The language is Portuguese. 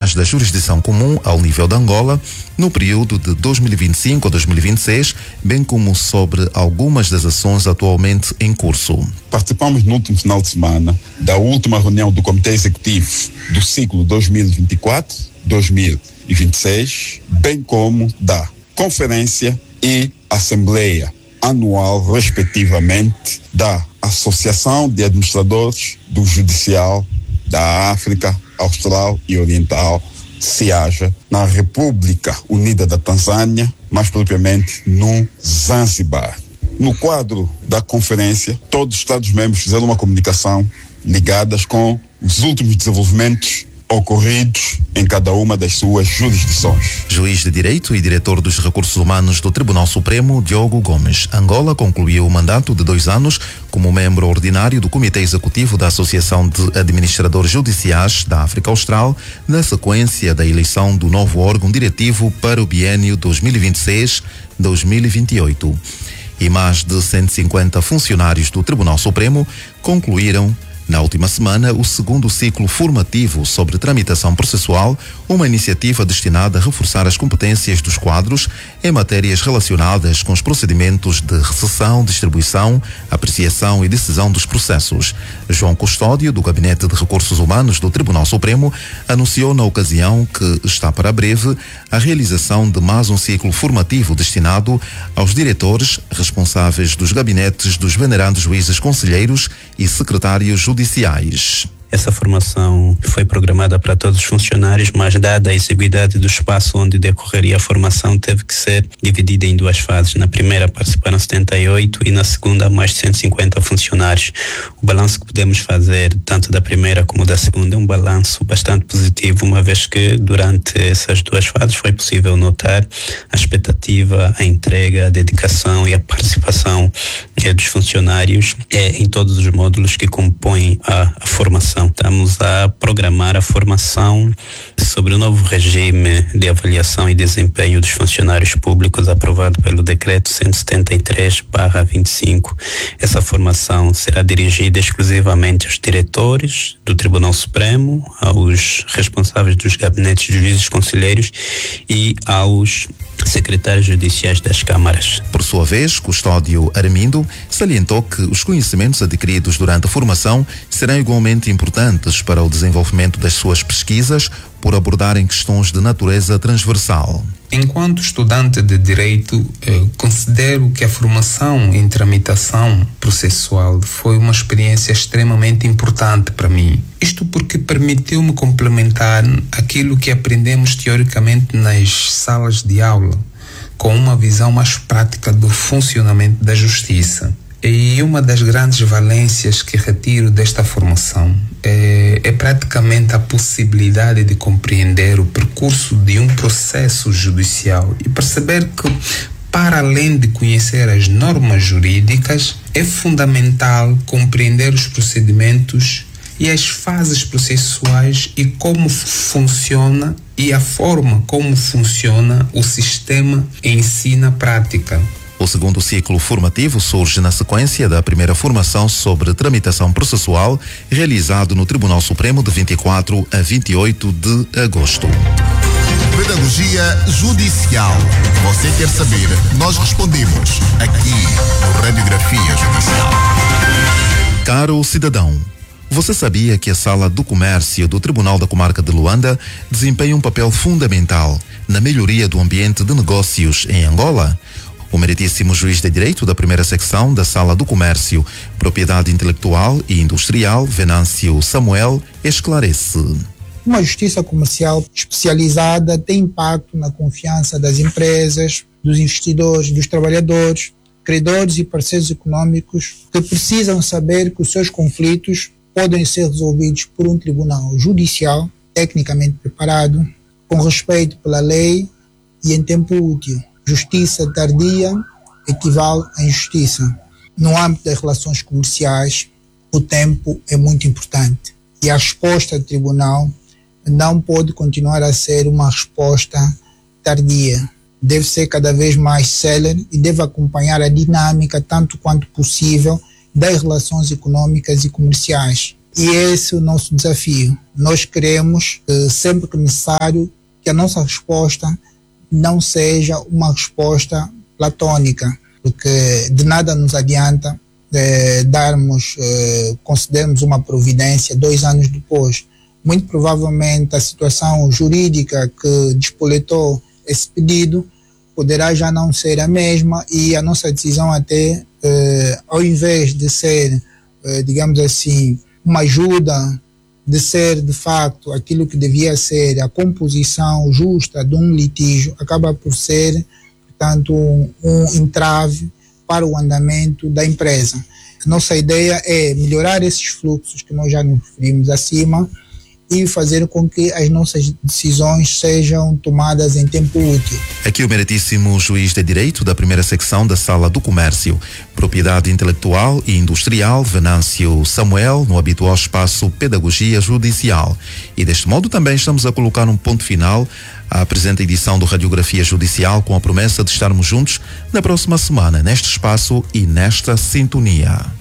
judiciais da jurisdição comum ao nível de Angola no período de 2025 a 2026, bem como sobre algumas das ações atualmente em curso. Participamos no último final de semana da última reunião do Comitê Executivo do ciclo 2024-2026, bem como da Conferência e Assembleia Anual, respectivamente, da Associação de Administradores do Judicial da África Austral e Oriental, SEAJA, na República Unida da Tanzânia, mais propriamente no Zanzibar. No quadro da conferência, todos os Estados-membros fizeram uma comunicação ligadas com os últimos desenvolvimentos ocorridos em cada uma das suas jurisdições. Juiz de Direito e diretor dos Recursos Humanos do Tribunal Supremo, Diogo Gomes. Angola concluiu o mandato de 2 anos como membro ordinário do Comitê Executivo da Associação de Administradores Judiciais da África Austral, na sequência da eleição do novo órgão diretivo para o biênio 2026-2028. E mais de 150 funcionários do Tribunal Supremo concluíram na última semana o segundo ciclo formativo sobre tramitação processual, uma iniciativa destinada a reforçar as competências dos quadros em matérias relacionadas com os procedimentos de recepção, distribuição, apreciação e decisão dos processos. João Custódio, do Gabinete de Recursos Humanos do Tribunal Supremo, anunciou na ocasião que está para breve a realização de mais um ciclo formativo destinado aos diretores responsáveis dos gabinetes dos venerandos juízes conselheiros e secretários judiciais. Essa formação foi programada para todos os funcionários, mas dada a exiguidade do espaço onde decorreria a formação, teve que ser dividida em 2 fases. Na primeira participaram 78 e na segunda mais de 150 funcionários. O balanço que podemos fazer, tanto da primeira como da segunda, é um balanço bastante positivo, uma vez que durante essas 2 fases foi possível notar a expectativa, a entrega, a dedicação e a participação dos funcionários em todos os módulos que compõem a formação. Estamos a programar a formação sobre o novo regime de avaliação e desempenho dos funcionários públicos aprovado pelo Decreto 173/25. Essa formação será dirigida exclusivamente aos diretores do Tribunal Supremo, aos responsáveis dos gabinetes de juízes conselheiros e aos secretários judiciais das câmaras. Por sua vez, Custódio Armindo salientou que os conhecimentos adquiridos durante a formação serão igualmente importantes para o desenvolvimento das suas pesquisas por abordarem questões de natureza transversal. Enquanto estudante de Direito, considero que a formação em tramitação processual foi uma experiência extremamente importante para mim. Isto porque permitiu-me complementar aquilo que aprendemos teoricamente nas salas de aula, com uma visão mais prática do funcionamento da justiça. E uma das grandes valências que retiro desta formação é praticamente a possibilidade de compreender o percurso de um processo judicial e perceber que, para além de conhecer as normas jurídicas, é fundamental compreender os procedimentos e as fases processuais e como funciona e a forma como funciona o sistema em si na prática. O segundo ciclo formativo surge na sequência da primeira formação sobre tramitação processual, realizado no Tribunal Supremo de 24 a 28 de agosto. Pedagogia Judicial. Você quer saber? Nós respondemos aqui no Radiografia Judicial. Caro cidadão, você sabia que a Sala do Comércio do Tribunal da Comarca de Luanda desempenha um papel fundamental na melhoria do ambiente de negócios em Angola? O meritíssimo juiz de direito da primeira secção da Sala do Comércio, Propriedade Intelectual e Industrial, Venâncio Samuel, esclarece. Uma justiça comercial especializada tem impacto na confiança das empresas, dos investidores, dos trabalhadores, credores e parceiros econômicos que precisam saber que os seus conflitos podem ser resolvidos por um tribunal judicial tecnicamente preparado, com respeito pela lei e em tempo útil. Justiça tardia equivale à injustiça. No âmbito das relações comerciais, o tempo é muito importante e a resposta do tribunal não pode continuar a ser uma resposta tardia. Deve ser cada vez mais célere e deve acompanhar a dinâmica tanto quanto possível das relações econômicas e comerciais. E esse é o nosso desafio. Nós queremos, sempre que necessário, que a nossa resposta não seja uma resposta platônica, porque de nada nos adianta concedermos uma providência 2 anos depois. Muito provavelmente a situação jurídica que despoletou esse pedido poderá já não ser a mesma e a nossa decisão até, ao invés de ser, digamos assim, uma ajuda, de ser de facto aquilo que devia ser a composição justa de um litígio, acaba por ser, portanto, um entrave para o andamento da empresa. A nossa ideia é melhorar esses fluxos que nós já nos referimos acima e fazer com que as nossas decisões sejam tomadas em tempo útil. Aqui o meritíssimo juiz de direito da primeira secção da Sala do Comércio, Propriedade Intelectual e Industrial, Venâncio Samuel, no habitual espaço Pedagogia Judicial. E deste modo também estamos a colocar um ponto final à presente edição do Radiografia Judicial, com a promessa de estarmos juntos na próxima semana, neste espaço e nesta sintonia.